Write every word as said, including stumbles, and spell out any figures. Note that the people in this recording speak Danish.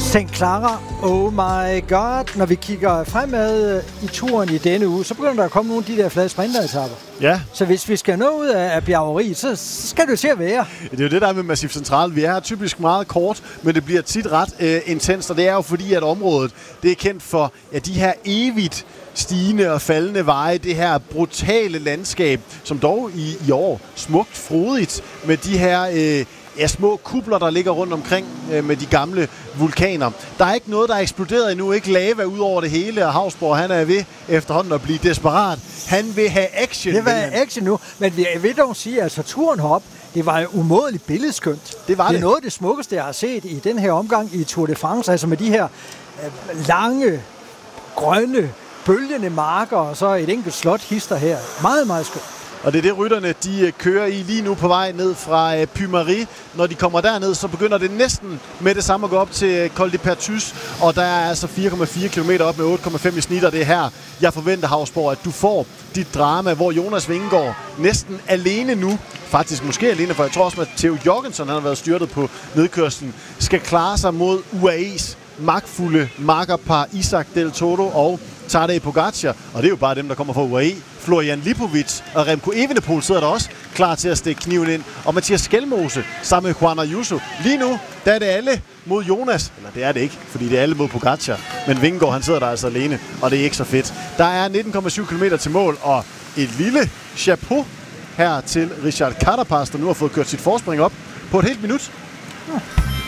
Sankt Clara, oh my god. Når vi kigger fremad i turen i denne uge, så begynder der at komme nogle af de der flade sprinteretapper. Ja. Så hvis vi skal nå ud af, af bjergeriet, så skal det jo til at være. Det er jo det, der er med Massif Central. Vi er her typisk meget kort, men det bliver tit ret øh, intenst, og det er jo fordi, at området det er kendt for ja, de her evigt stigende og faldende veje, det her brutale landskab, som dog i, i år smukt frodigt med de her øh, ja, små kupler, der ligger rundt omkring øh, med de gamle vulkaner. Der er ikke noget, der er eksploderet endnu, ikke lava ud over det hele, og Hausborg, han er ved efterhånden at blive desperat. Han vil have action. Det var action nu, men jeg vil dog sige, at turen herop, det var umådeligt billedskønt. Det var det. Det er noget af det smukkeste, jeg har set i den her omgang i Tour de France, altså med de her øh, lange, grønne, bølgende marker, og så et enkelt slot hister her. Meget, meget skønt. Og det er det, rytterne de kører i lige nu på vej ned fra øh, Puy-Marie. Når de kommer derned, så begynder det næsten med det samme at gå op til Col de Pertus. Og der er altså fire komma fire kilometer op med otte komma fem i snit, og det er her, jeg forventer, Hausborg, at du får dit drama, hvor Jonas Vingegaard næsten alene nu, faktisk måske alene, for jeg tror også, at Theo Jorgensen, han har været styrtet på nedkørslen, skal klare sig mod U A E's magtfulde makkerpar Isaac Del Toro og Tadej Pogacar, og det er jo bare dem, der kommer fra U A E. Florian Lipovic og Remco Evenepoel sidder der også klar til at stikke kniven ind. Og Mathias Skelmose sammen med Juan Ayuso. Lige nu, der er det alle mod Jonas. Eller det er det ikke, fordi det er alle mod Pogacar. Men Vingegaard, han sidder der altså alene, og det er ikke så fedt. Der er nitten komma syv kilometer til mål, og et lille chapeau her til Richard Carapaz, der nu har fået kørt sit forspring op på et helt minut.